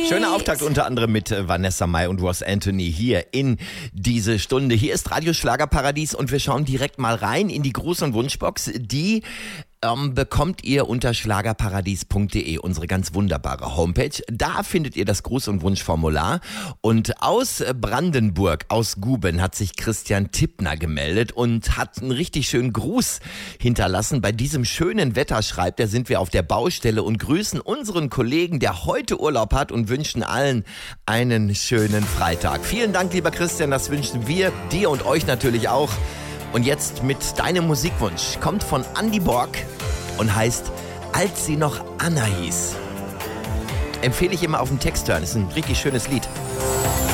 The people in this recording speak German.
Schöner Auftakt unter anderem mit Vanessa Mai und Ross Anthony hier in diese Stunde. Hier ist Radio Schlagerparadies und wir schauen direkt mal rein in die Gruß- und Wunschbox. Die bekommt ihr unter schlagerparadies.de, unsere ganz wunderbare Homepage. Da findet ihr das Gruß- und Wunschformular. Und aus Brandenburg, aus Guben, hat sich Christian Tippner gemeldet und hat einen richtig schönen Gruß hinterlassen. Bei diesem schönen Wetter, schreibt er, sind wir auf der Baustelle und grüßen unseren Kollegen, der heute Urlaub hat, und wünschen allen einen schönen Freitag. Vielen Dank, lieber Christian, das wünschen wir dir und euch natürlich auch. Und jetzt mit deinem Musikwunsch, kommt von Andy Borg und heißt Als sie noch Anna hieß. Empfehle ich immer auf den Text hören, ist ein richtig schönes Lied.